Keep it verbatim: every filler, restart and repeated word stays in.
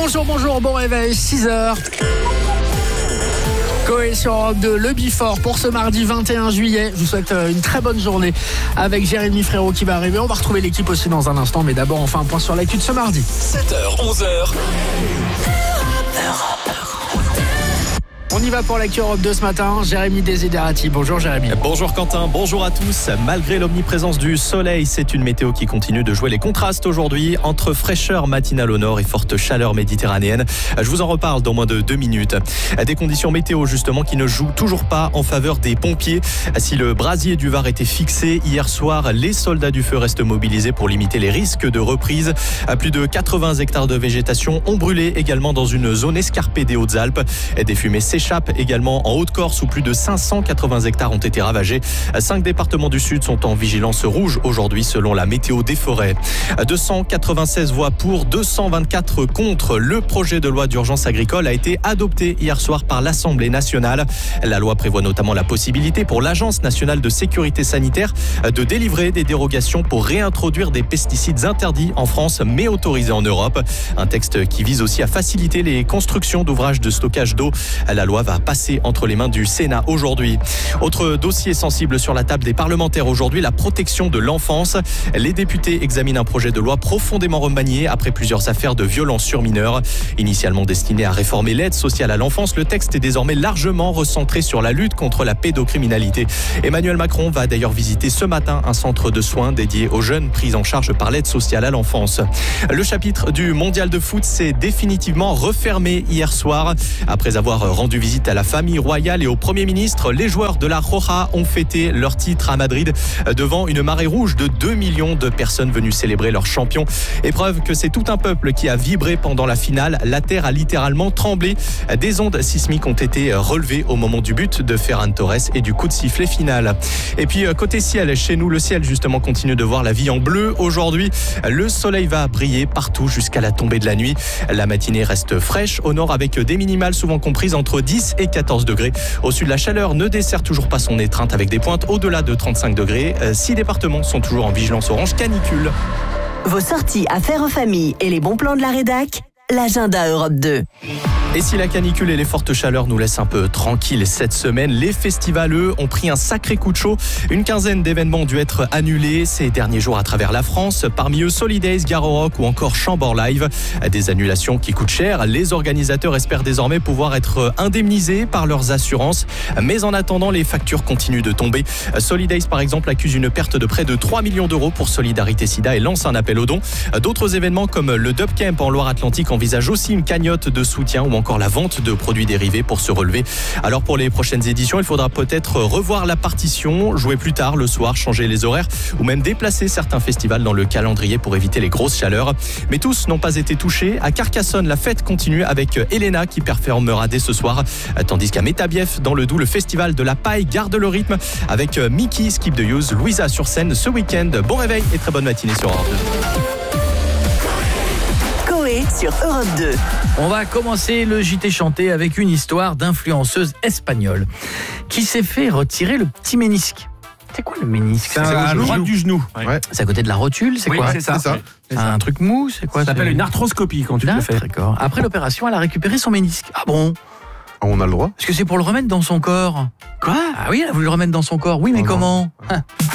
Bonjour, bonjour, bon réveil, six heures. Coé sur Europe deux, le Before pour ce mardi vingt et un juillet. Je vous souhaite une très bonne journée avec Jérémy Frérot qui va arriver. On va retrouver l'équipe aussi dans un instant, mais d'abord on fait un point sur l'actu de ce mardi. sept heures, onze heures. On y va pour l'actu Europe deux ce matin. Jérémy Desiderati. Bonjour Jérémy. Bonjour Quentin, bonjour à tous. Malgré l'omniprésence du soleil, c'est une météo qui continue de jouer les contrastes aujourd'hui entre fraîcheur matinale au nord et forte chaleur méditerranéenne. Je vous en reparle dans moins de deux minutes. Des conditions météo justement qui ne jouent toujours pas en faveur des pompiers. Si le brasier du Var était fixé hier soir, les soldats du feu restent mobilisés pour limiter les risques de reprise. Plus de quatre-vingts hectares de végétation ont brûlé également dans une zone escarpée des Hautes-Alpes. Des fumées s'échappent également en Haute-Corse où plus de cinq cent quatre-vingts hectares ont été ravagés. Cinq départements du Sud sont en vigilance rouge aujourd'hui selon la météo des forêts. deux cent quatre-vingt-seize voix pour, deux cent vingt-quatre contre. Le projet de loi d'urgence agricole a été adopté hier soir par l'Assemblée nationale. La loi prévoit notamment la possibilité pour l'Agence nationale de sécurité sanitaire de délivrer des dérogations pour réintroduire des pesticides interdits en France mais autorisés en Europe. Un texte qui vise aussi à faciliter les constructions d'ouvrages de stockage d'eau. La loi va passer entre les mains du Sénat aujourd'hui. Autre dossier sensible sur la table des parlementaires aujourd'hui, la protection de l'enfance. Les députés examinent un projet de loi profondément remanié après plusieurs affaires de violence sur mineurs. Initialement destiné à réformer l'aide sociale à l'enfance, le texte est désormais largement recentré sur la lutte contre la pédocriminalité. Emmanuel Macron va d'ailleurs visiter ce matin un centre de soins dédié aux jeunes pris en charge par l'aide sociale à l'enfance. Le chapitre du mondial de foot s'est définitivement refermé hier soir. Après avoir rendu visite à la famille royale et au Premier ministre, les joueurs de la Roja ont fêté leur titre à Madrid devant une marée rouge de deux millions de personnes venues célébrer leur champion. Épreuve que c'est tout un peuple qui a vibré pendant la finale. La terre a littéralement tremblé. Des ondes sismiques ont été relevées au moment du but de Ferran Torres et du coup de sifflet final. Et puis côté ciel, chez nous, le ciel justement continue de voir la vie en bleu. Aujourd'hui, le soleil va briller partout jusqu'à la tombée de la nuit. La matinée reste fraîche au nord avec des minimales souvent comprises entre dix et quatorze degrés. Au sud, la chaleur ne dessert toujours pas son étreinte avec des pointes au-delà de trente-cinq degrés. Six départements sont toujours en vigilance orange canicule. Vos sorties à faire en famille et les bons plans de la rédac, l'agenda Europe deux. Et si la canicule et les fortes chaleurs nous laissent un peu tranquilles cette semaine, les festivals, eux, ont pris un sacré coup de chaud. Une quinzaine d'événements ont dû être annulés ces derniers jours à travers la France. Parmi eux, Solidays, Garo Rock ou encore Chambord Live. Des annulations qui coûtent cher. Les organisateurs espèrent désormais pouvoir être indemnisés par leurs assurances. Mais en attendant, les factures continuent de tomber. Solidays, par exemple, accuse une perte de près de trois millions d'euros pour Solidarité Sida et lance un appel aux dons. D'autres événements comme le Dub Camp en Loire-Atlantique envisagent aussi une cagnotte de soutien ou encore la vente de produits dérivés pour se relever. Alors pour les prochaines éditions, il faudra peut-être revoir la partition, jouer plus tard le soir, changer les horaires ou même déplacer certains festivals dans le calendrier pour éviter les grosses chaleurs. Mais tous n'ont pas été touchés. À Carcassonne, la fête continue avec Elena qui performera dès ce soir. Tandis qu'à Métabief, dans le Doubs, le festival de la paille garde le rythme avec Mickey, Skip the Use, Louisa sur scène ce week-end. Bon réveil et très bonne matinée sur Europe deux. Sur Europe deux. On va commencer le J T chanté avec une histoire d'influenceuse espagnole qui s'est fait retirer le petit ménisque. C'est quoi le ménisque? C'est à droite du genou. Ouais. C'est à côté de la rotule, c'est oui, quoi? c'est ça. C'est ça. C'est un truc mou, c'est quoi? Ça s'appelle une arthroscopie quand tu le fais. D'accord. Après l'opération, elle a récupéré son ménisque. Ah bon? On a le droit? Est-ce que c'est pour le remettre dans son corps? Quoi? Ah oui, elle a voulu le remettre dans son corps. Oui, mais oh comment?